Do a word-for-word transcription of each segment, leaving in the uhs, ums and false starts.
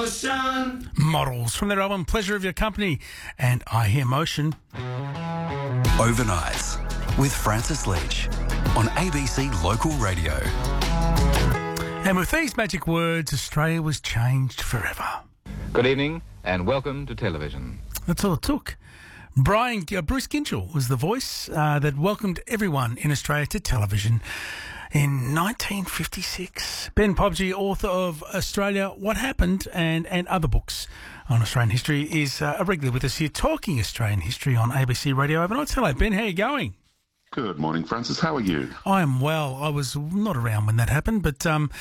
Motion. Models from their album Pleasure of Your Company and I Hear Motion. Overnights with Francis Leach on A B C Local Radio. And with these magic words, Australia was changed forever. Good evening and welcome to television. That's all it took. Brian, uh, Bruce Ginchell was the voice uh, that welcomed everyone in Australia to television in nineteen fifty-six. Ben Pobji, author of Australia, What Happened, and, and other books on Australian history, is uh, regularly with us here talking Australian history on A B C Radio Overnight. Hello, Ben. How are you going? Good morning, Francis. How are you? I am well. I was not around when that happened, but um,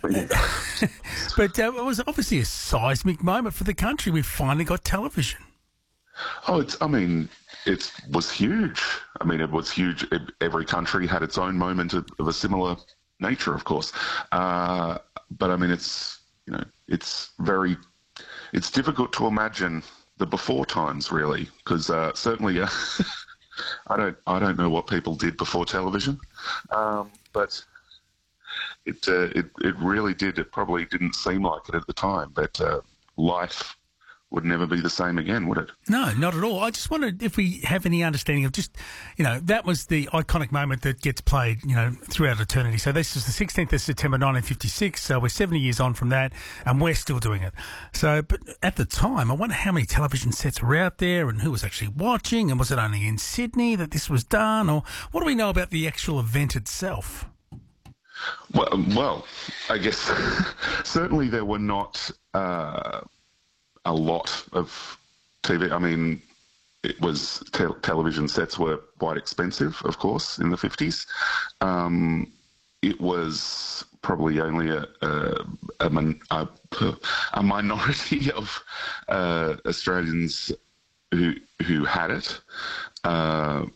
but uh, it was obviously a seismic moment for the country. We finally got television. Oh, it's. I mean, it was huge. I mean, it was huge. Every country had its own moment of, of a similar nature, of course. Uh, but I mean, it's you know, it's very, it's difficult to imagine the before times, really, because uh, certainly, uh, I don't, I don't know what people did before television, um, but it, uh, it, it really did. It probably didn't seem like it at the time, but uh, life would never be the same again, would it? No, not at all. I just wondered if we have any understanding of just, you know, that was the iconic moment that gets played, you know, throughout eternity. So this is the sixteenth of September nineteen fifty-six, so we're seventy years on from that, and we're still doing it. So, but at the time, I wonder how many television sets were out there and who was actually watching, and was it only in Sydney that this was done, or what do we know about the actual event itself? Well, well I guess certainly there were not... Uh, a lot of T V. I mean, it was te- television sets were quite expensive, of course, in the fifties. Um, it was probably only a a, a, min- a, a minority of uh, Australians who who had it. Uh,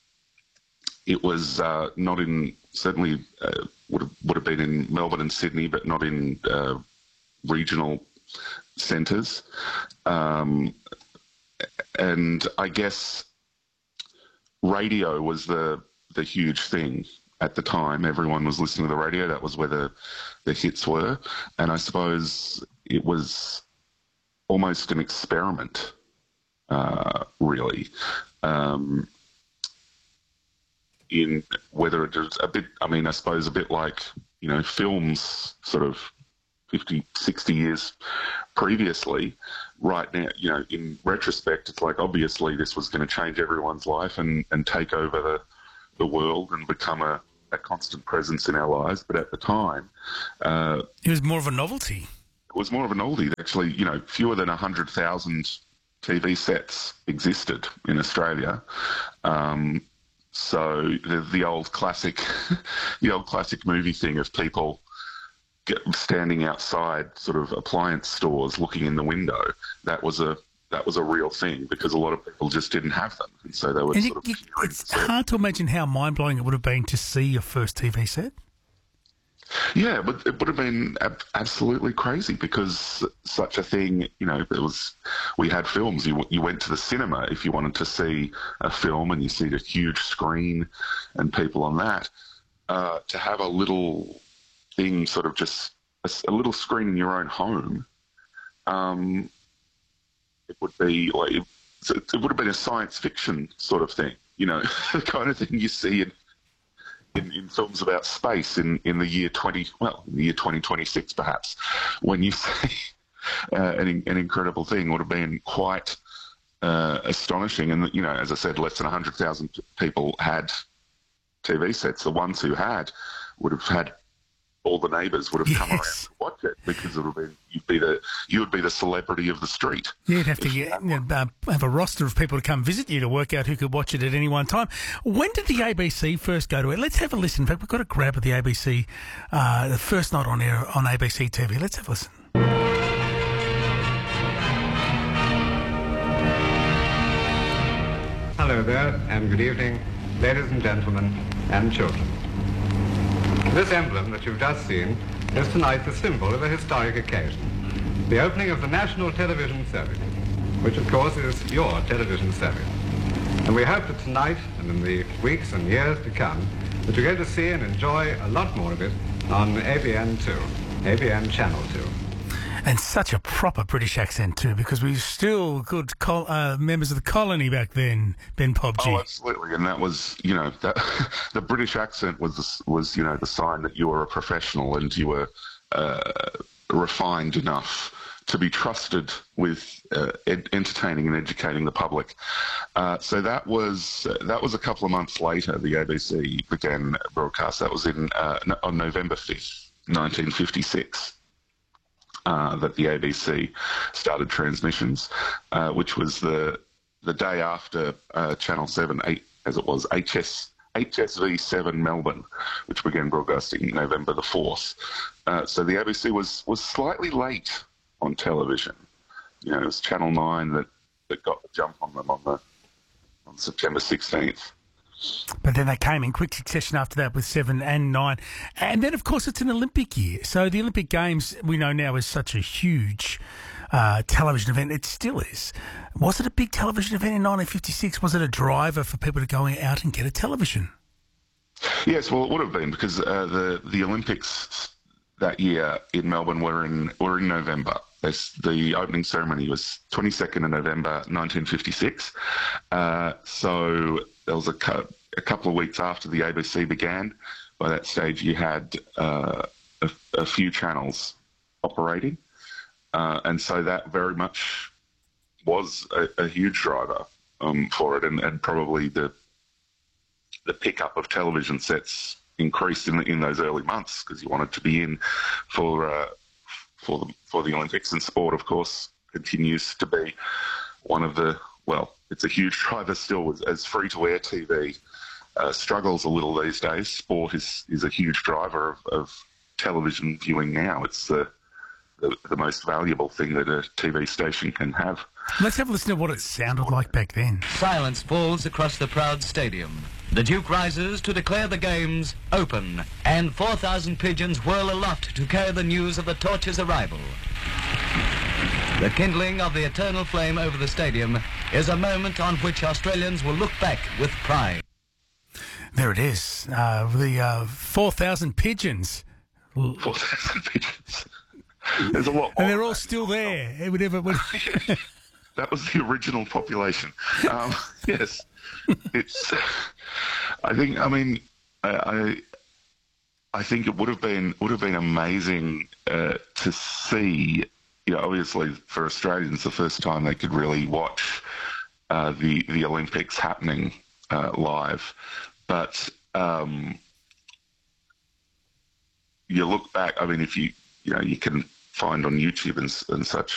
it was uh, not in certainly uh, would have, would have been in Melbourne and Sydney, but not in uh, regional centres, um, and I guess radio was the the huge thing at the time. Everyone was listening to the radio. That was where the, the hits were, and I suppose it was almost an experiment, uh, really, um, in whether it was a bit, I mean, I suppose a bit like, you know, films sort of fifty, sixty years previously. Right now, you know, in retrospect, it's like obviously this was going to change everyone's life and, and take over the, the world and become a, a constant presence in our lives. But at the time... Uh, it was more of a novelty. It was more of a novelty. Actually, you know, fewer than one hundred thousand T V sets existed in Australia. Um, so the, the old classic, the old classic movie thing of people standing outside sort of appliance stores looking in the window, that was a that was a real thing because a lot of people just didn't have them, and so they were and sort it, of... It, it's hard to imagine how mind-blowing it would have been to see your first T V set. Yeah, but it would have been ab- absolutely crazy because such a thing, you know, it was, we had films. You you went to the cinema if you wanted to see a film, and you see a huge screen and people on that. Uh, to have a little thing, sort of just a, a little screen in your own home, um, it would be like, it, it would have been a science fiction sort of thing, you know, the kind of thing you see in, in, in films about space in, in the year twenty, well, in the year twenty twenty-six perhaps, when you see uh, an, an incredible thing would have been quite uh, astonishing. And, you know, as I said, less than one hundred thousand people had T V sets. The ones who had would have had, all the neighbours would have come yes. around to watch it because it would be you'd be the you would be the celebrity of the street. You'd have to get, you know, uh, have a roster of people to come visit you to work out who could watch it at any one time. When did the A B C first go to it? Let's have a listen. In fact, we've got a grab of the A B C, uh, the first night on air on A B C T V. Let's have a listen. Hello there, and good evening, ladies and gentlemen, and children. This emblem that you've just seen is tonight the symbol of a historic occasion, the opening of the National Television Service, which of course is your television service. And we hope that tonight and in the weeks and years to come that you're going to see and enjoy a lot more of it on A B N two, A B N Channel two. And such a proper British accent too, because we were still good col- uh, members of the colony back then, Ben Pobji. Oh, absolutely, and that was, you know, that the British accent was was you know the sign that you were a professional and you were uh, refined enough to be trusted with uh, ed- entertaining and educating the public. Uh, so that was uh, that was a couple of months later. The A B C began broadcast. That was in uh, no, on November fifth, nineteen fifty-six. Uh, that the A B C started transmissions, uh, which was the the day after uh, Channel seven, eight, as it was, H S, H S V seven Melbourne, which began broadcasting November the fourth. Uh, so the A B C was, was slightly late on television. You know, it was Channel nine that, that got the jump on them on, the, on September sixteenth. But then they came in quick succession after that with seven and nine. And then, of course, it's an Olympic year. So the Olympic Games, we know now, is such a huge uh, television event. It still is. Was it a big television event in nineteen fifty-six? Was it a driver for people to go out and get a television? Yes, well, it would have been because uh, the, the Olympics that year in Melbourne were in, were in November. This, the opening ceremony was twenty-second of November, nineteen fifty-six. Uh, so there was a, cu- a couple of weeks after the A B C began. By that stage, you had uh, a, a few channels operating. Uh, and so that very much was a, a huge driver um, for it. And, and probably the the pickup of television sets increased in, in those early months because you wanted to be in for... Uh, for the, for the Olympics. And sport, of course, continues to be one of the, well, it's a huge driver still as, as free-to-air T V uh, struggles a little these days. Sport is, is a huge driver of, of television viewing now. It's the, the the most valuable thing that a T V station can have. Let's have a listen to what it sounded like back then. Silence falls across the proud stadium. The Duke rises to declare the games open, and four thousand pigeons whirl aloft to carry the news of the torch's arrival. The kindling of the eternal flame over the stadium is a moment on which Australians will look back with pride. There it is. Uh, the uh, four thousand pigeons. four thousand pigeons. There's a lot more. And they're all still there. It would ever, would... That was the original population. Um, yes. It's... I think, I mean, I... I I think it would have been would have been amazing uh, to see, you know, obviously for Australians, the first time they could really watch uh, the the Olympics happening uh, live. But um, you look back, I mean, if you you know you can find on YouTube and, and such